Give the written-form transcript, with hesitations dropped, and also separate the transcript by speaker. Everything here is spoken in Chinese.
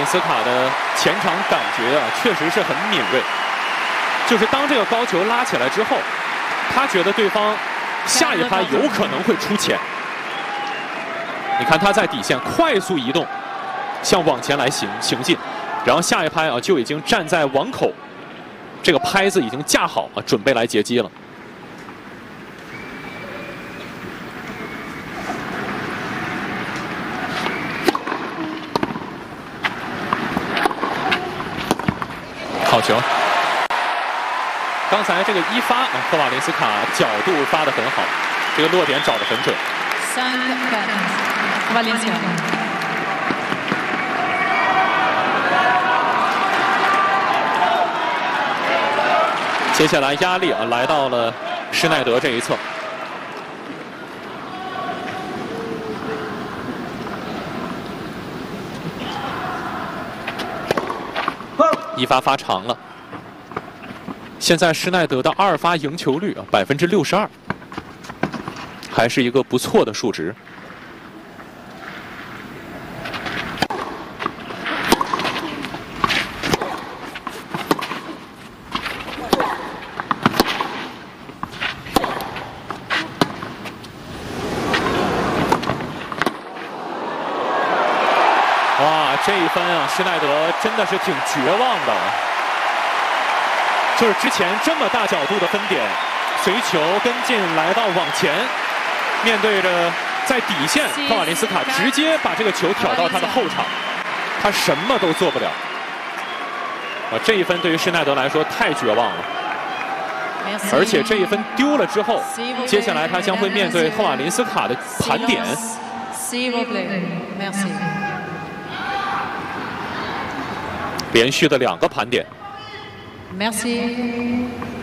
Speaker 1: 林斯卡的前场感觉啊，确实是很敏锐。就是当这个高球拉起来之后，他觉得对方下一拍有可能会出前。你看他在底线快速移动，向网前来行进，然后下一拍啊就已经站在网口，这个拍子已经架好啊，准备来截击了。 好球！刚才这个一发，科瓦林斯卡角度发得很好，这个落点找得很准。接下来压力啊来到了施耐德这一侧。一发发长了，现在施耐德的2发赢球率啊62%，还是一个不错的数值。哇，这一分啊，施耐德真的是挺绝望的。就是之前这么大角度的分点，随球跟进来到网前，面对着在底线，科瓦林斯卡直接把这个球挑到他的后场，他什么都做不了。啊，这一分对于施耐德来说太绝望了。而且这一分丢了之后，接下来他将会面对科瓦林斯卡的盘点。连续的2个盘点。Merci.